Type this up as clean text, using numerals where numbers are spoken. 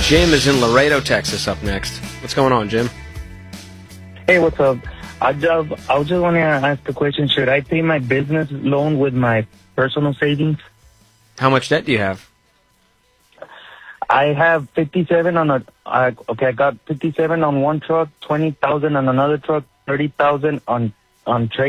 Jim is in Laredo, Texas, up next. What's going on, Jim? Hey, what's up? I just want to ask a question. Should I pay my business loan with my personal savings? How much debt do you have? I have 57 on I got 57 on one truck, 20,000 on another truck, 30,000 on trade.